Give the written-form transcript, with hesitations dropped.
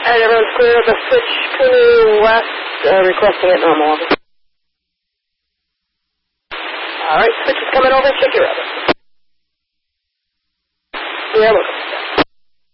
Alright, everyone's clear of the switch Kunu West, requesting it normal. Alright, switch is coming over, check your other. Yeah, look.